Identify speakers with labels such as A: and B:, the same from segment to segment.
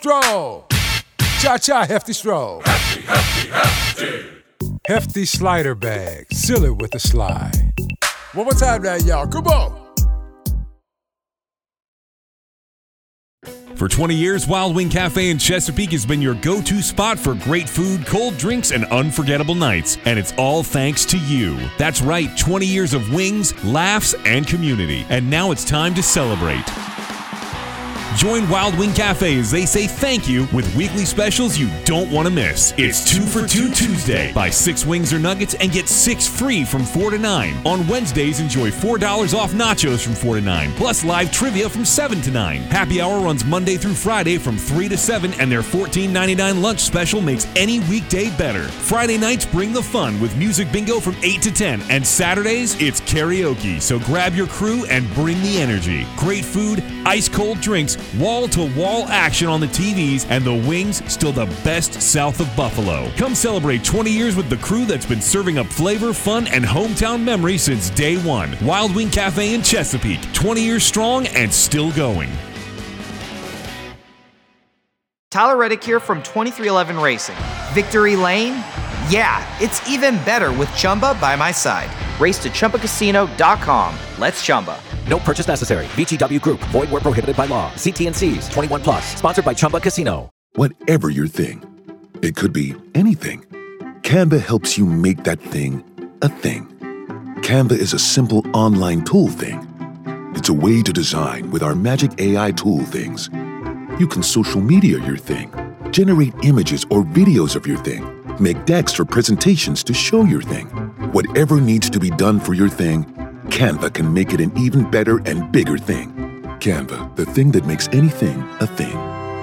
A: Stroll. Cha-cha, hefty stroll.
B: Hefty, hefty, hefty.
A: Hefty slider bag. Seal it with a slide. One more time now, y'all. Come on.
C: For 20 years, Wild Wing Cafe in Chesapeake has been your go-to spot for great food, cold drinks, and unforgettable nights. And it's all thanks to you. That's right, 20 years of wings, laughs, and community. And now it's time to celebrate. Join Wild Wing Cafe as they say thank you with weekly specials you don't want to miss. It's 2 for $2 Tuesday. Buy 6 wings or nuggets and get 6 free from 4 to 9. On Wednesdays, enjoy $4 off nachos from 4 to 9, plus live trivia from 7 to 9. Happy Hour runs Monday through Friday from 3 to 7, and their $14.99 lunch special makes any weekday better. Friday nights bring the fun with music bingo from 8 to 10, and Saturdays, it's karaoke. So grab your crew and bring the energy. Great food, ice-cold drinks, wall-to-wall action on the TVs, and the wings still the best south of Buffalo. Come celebrate 20 years with the crew that's been serving up flavor, fun, and hometown memories since day one. Wild Wing Cafe in Chesapeake, 20 years strong and still going.
D: Tyler Reddick here from 2311 Racing. Victory Lane? Yeah, it's even better with Chumba by my side. Race to ChumbaCasino.com. Let's Chumba.
E: No purchase necessary. VGW Group. Void where prohibited by law. See T&Cs. 21 plus. Sponsored by Chumba Casino.
F: Whatever your thing, it could be anything. Canva helps you make that thing a thing. Canva is a simple online tool thing. It's a way to design with our magic AI tool things. You can social media your thing, generate images or videos of your thing, make decks or presentations to show your thing. Whatever needs to be done for your thing, Canva can make it an even better and bigger thing. Canva, the thing that makes anything a thing.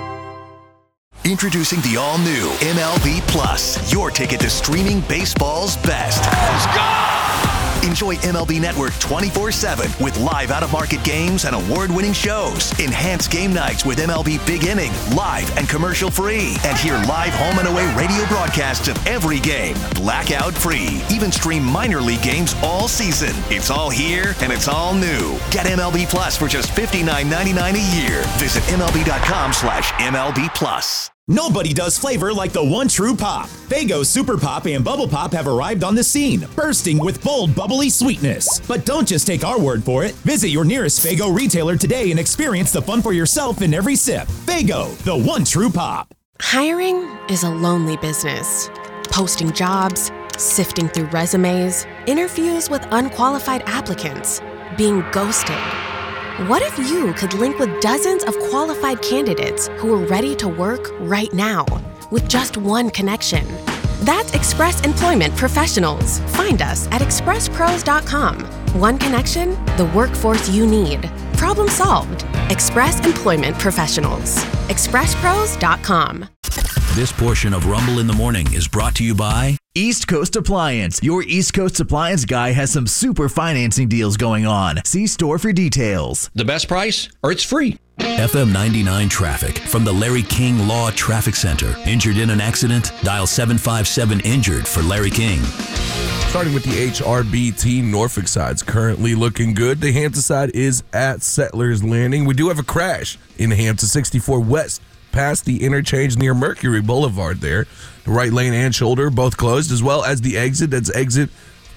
G: Introducing the all-new MLB Plus, your ticket to streaming baseball's best. Let's go! Enjoy MLB Network 24/7 with live out-of-market games and award-winning shows. Enhance game nights with MLB Big Inning, live and commercial-free. And hear live home and away radio broadcasts of every game, blackout-free. Even stream minor league games all season. It's all here and it's all new. Get MLB Plus for just $59.99 a year. Visit MLB.com/MLB Plus.
H: Nobody does flavor like the one true pop. Faygo Super Pop and Bubble Pop have arrived on the scene, bursting with bold, bubbly sweetness. But don't just take our word for it. Visit your nearest Faygo retailer today and experience the fun for yourself in every sip. Faygo, the one true pop.
I: Hiring is a lonely business. Posting jobs, sifting through resumes, interviews with unqualified applicants, being ghosted. What if you could link with dozens of qualified candidates who are ready to work right now with just one connection? That's Express Employment Professionals. Find us at expresspros.com. One connection, the workforce you need. Problem solved. Express Employment Professionals. expresspros.com.
J: This portion of Rumble in the Morning is brought to you by
K: East Coast Appliance. Your East Coast Appliance guy has some super financing deals going on. See store for details.
L: The best price, or it's free.
J: FM 99 traffic from the Larry King Law Traffic Center. Injured in an accident? Dial 757-INJURED for Larry King.
M: Starting with the HRBT Norfolk side's currently looking good. The Hampton side is at Settlers Landing. We do have a crash in Hampton 64 West past the interchange near Mercury Boulevard there. The right lane and shoulder both closed, as well as the exit. That's exit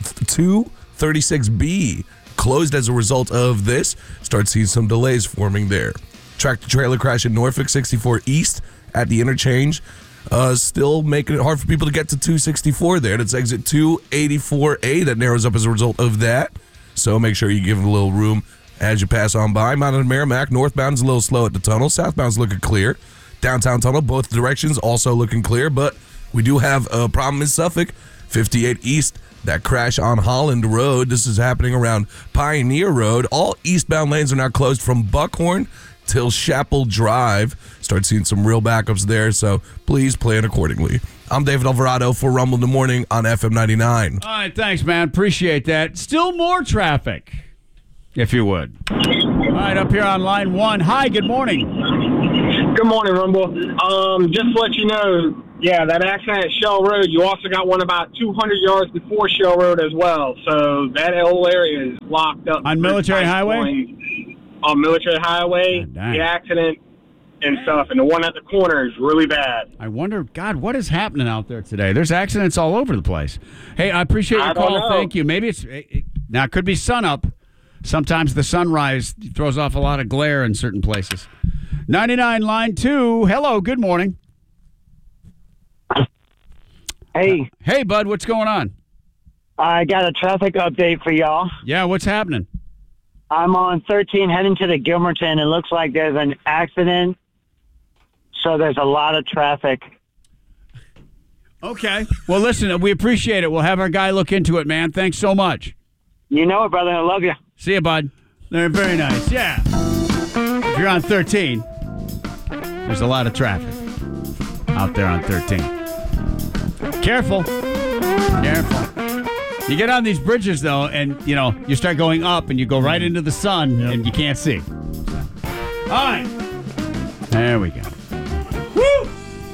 M: 236B. Closed as a result of this. Start seeing some delays forming there. Tractor-trailer crash in Norfolk 64 East at the interchange. Still making it hard for people to get to 264 there. That's exit 284A. That narrows up as a result of that. So make sure you give it a little room as you pass on by. Mountain and Merrimack, northbound's a little slow at the tunnel. Southbound's looking clear. Downtown tunnel, both directions also looking clear. But we do have a problem in Suffolk. 58 East, that crash on Holland Road. This is happening around Pioneer Road. All eastbound lanes are now closed from Buckhorn till Chapel Drive. Start seeing some real backups there, so please plan accordingly. I'm David Alvarado for Rumble in the Morning on FM 99.
N: All right, thanks, man. Appreciate that. Still more traffic, if you would. All right, up here on line one. Hi, good morning.
O: Good morning, Rumble. Just to let you know, yeah, that accident at Shell Road, you also got one about 200 yards before Shell Road as well. So that whole area is locked up.
N: On Military Highway?
O: On Military Highway, the accident and stuff, and the one at the corner is really bad.
N: I wonder, God, what is happening out there today? There's accidents all over the place. Hey, I appreciate your call.
O: Know.
N: Thank you. Maybe now it could be sun up. Sometimes the sunrise throws off a lot of glare in certain places. 99 line 2. Hello, good morning.
P: Hey.
N: Hey, bud, what's going on?
P: I got a traffic update for y'all.
N: Yeah, what's happening?
P: I'm on 13 heading to the Gilmerton. It looks like there's an accident, so there's a lot of traffic.
N: Okay. Well, listen, we appreciate it. We'll have our guy look into it, man. Thanks so much.
P: You know it, brother. I love you.
N: See you, bud. They're very nice. Yeah. If you're on 13, there's a lot of traffic out there on 13. Careful. You get on these bridges, though, and, you start going up, and you go right into the sun, and you can't see. All right. There we go. Woo!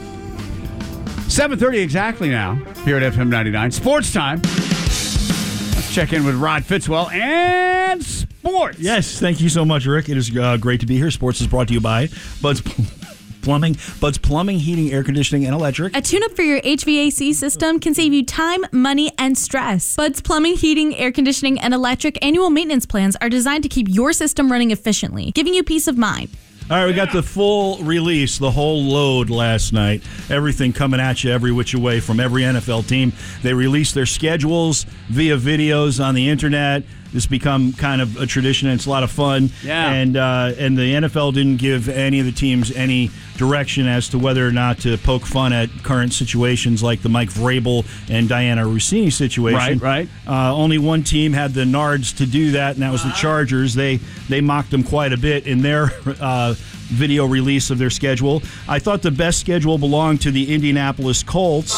N: 7:30 exactly now, here at FM 99. Sports time. Let's check in with Rod Fitzwell and sports.
Q: Yes, thank you so much, Rick. It is great to be here. Sports is brought to you by Bud's Plumbing, Heating, Air Conditioning, and Electric.
R: A tune-up for your HVAC system can save you time, money, and stress. Bud's Plumbing, Heating, Air Conditioning, and Electric annual maintenance plans are designed to keep your system running efficiently, giving you peace of mind.
Q: All right, we got the full release, the whole load last night. Everything coming at you every which way from every NFL team. They released their schedules via videos on the internet. It's become kind of a tradition, and it's a lot of fun.
N: Yeah.
Q: And the NFL didn't give any of the teams any direction as to whether or not to poke fun at current situations like the Mike Vrabel and Diana Rossini situation.
N: Right.
Q: Only one team had the nards to do that, and that was the Chargers. They mocked them quite a bit in their video release of their schedule. I thought the best schedule belonged to the Indianapolis Colts.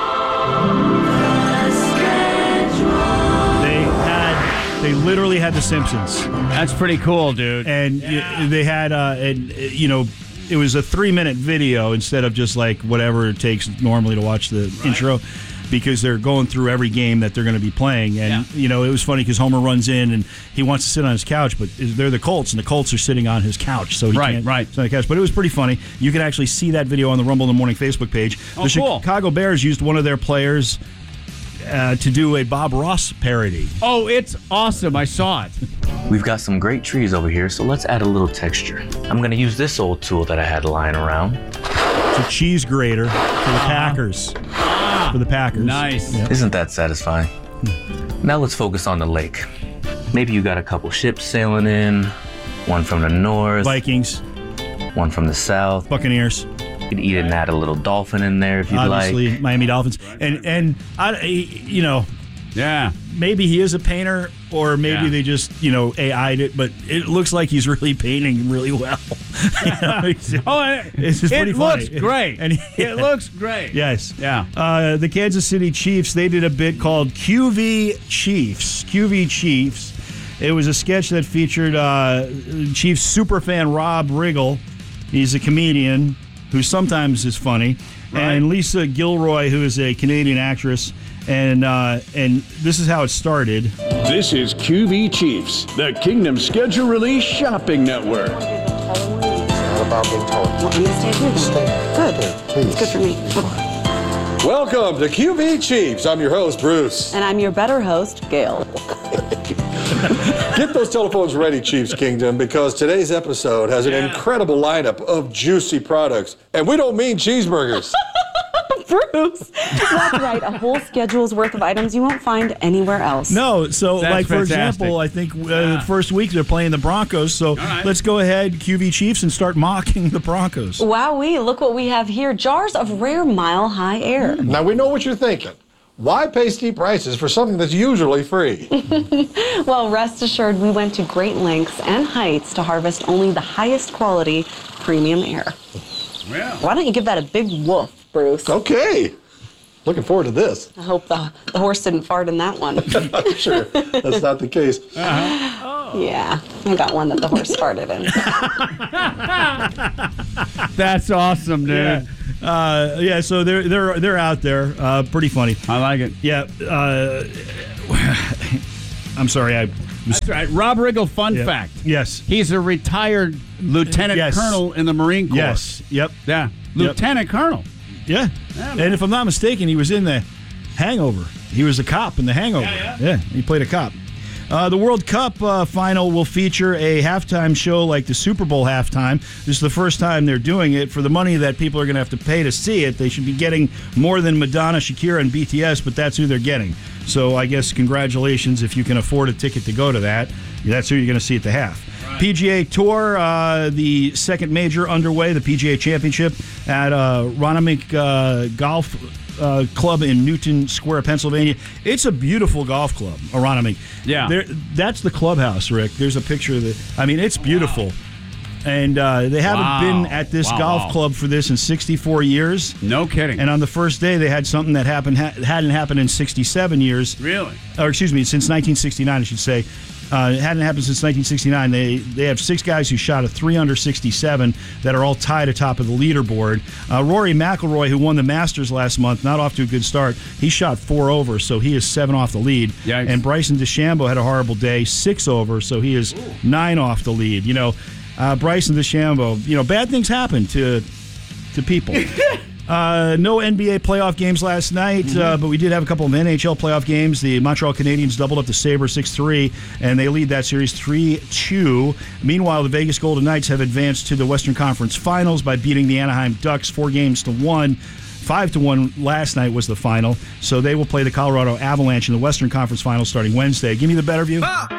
Q: They literally had The Simpsons.
N: That's pretty cool, dude.
Q: And they had, it was a 3-minute video instead of just like whatever it takes normally to watch the intro, because they're going through every game that they're going to be playing. And, it was funny because Homer runs in and he wants to sit on his couch, but they're the Colts, and the Colts are sitting on his couch. So he can't sit on the couch. But it was pretty funny. You can actually see that video on the Rumble in the Morning Facebook page. The Chicago Bears used one of their players to do a Bob Ross parody.
N: Oh, it's awesome. I saw it.
S: We've got some great trees over here, so let's add a little texture. I'm going to use this old tool that I had lying around.
Q: It's a cheese grater for the Packers. For the Packers.
N: Nice.
Q: Yep.
S: Isn't that satisfying? Now let's focus on the lake. Maybe you got a couple ships sailing in, one from the north.
Q: Vikings.
S: One from the south.
Q: Buccaneers.
S: You could even add a little dolphin in there if you'd
Q: Obviously,
S: like.
Q: Miami Dolphins. And maybe he is a painter, or maybe they just, AI'd it, but it looks like he's really painting really well. It's just pretty funny.
N: Looks great. It looks great.
Q: Yes.
N: Yeah.
Q: The Kansas City Chiefs, they did a bit called QV Chiefs. QV Chiefs. It was a sketch that featured Chiefs superfan Rob Riggle. He's a comedian who sometimes is funny, and Lisa Gilroy, who is a Canadian actress, and this is how it started.
T: This is QV Chiefs, the Kingdom Schedule Release Shopping Network.
U: What about being told?
V: Want me to stay here?
U: Stay.
V: Good.
U: Please.
V: It's good for me.
U: Welcome to QV Chiefs. I'm your host, Bruce.
V: And I'm your better host, Gail.
U: Get those telephones ready, Chiefs Kingdom, because today's episode has an incredible lineup of juicy products. And we don't mean cheeseburgers.
V: Bruce. That's right. A whole schedule's worth of items you won't find anywhere else.
Q: No, so
N: That's
Q: for
N: fantastic.
Q: example, I think the first week they're playing the Broncos, so let's go ahead, QV Chiefs, and start mocking the Broncos.
V: Wowee, look what we have here. Jars of rare Mile High Air.
U: Now, we know what you're thinking. Why pay steep prices for something that's usually free?
V: Well, rest assured, we went to great lengths and heights to harvest only the highest quality premium air.
N: Yeah.
V: Why don't you give that a big woof, Bruce?
U: Okay. Looking forward to this.
V: I hope the horse didn't fart in that one.
U: Sure, that's not the case.
V: Yeah, I got one that the horse farted in.
N: That's awesome, dude.
Q: Yeah, so they're out there. Pretty funny.
N: I like it.
Q: Yeah. I'm sorry, I
N: That's right. Rob Riggle, fun fact.
Q: Yes.
N: He's a retired lieutenant colonel in the Marine Corps.
Q: Yes. Yep.
N: Yeah. Lieutenant colonel.
Q: Yeah. And if I'm not mistaken, he was in The Hangover. He was a cop in The Hangover. Yeah, he played a cop. The World Cup final will feature a halftime show like the Super Bowl halftime. This is the first time they're doing it. For the money that people are going to have to pay to see it, they should be getting more than Madonna, Shakira, and BTS, but that's who they're getting. So I guess congratulations if you can afford a ticket to go to that. That's who you're going to see at the half. Right. PGA Tour, the second major underway, the PGA Championship at Ronamick Golf Club in Newton Square, Pennsylvania. It's a beautiful golf club, Ronamick.
N: Yeah.
Q: That's the clubhouse, Rick. There's a picture of it. I mean, it's beautiful. Wow. And they haven't been at this golf club for this in 64 years.
N: No kidding.
Q: And on the first day, they had something that hadn't happened in 67 years.
N: Really?
Q: Or excuse me, since 1969, I should say. It hadn't happened since 1969. They have 6 guys who shot a 3 under 67 that are all tied atop of the leaderboard. Rory McIlroy, who won the Masters last month, not off to a good start. He shot 4 over, so he is 7 off the lead.
N: Yikes.
Q: And Bryson DeChambeau had a horrible day, 6 over, so he is 9 off the lead. You know, Bryson DeChambeau, bad things happen to people. No NBA playoff games last night, but we did have a couple of NHL playoff games. The Montreal Canadiens doubled up the Sabres 6-3, and they lead that series 3-2. Meanwhile, the Vegas Golden Knights have advanced to the Western Conference Finals by beating the Anaheim Ducks 4-1. 5-1 last night was the final, so they will play the Colorado Avalanche in the Western Conference Finals starting Wednesday. Give me the better view.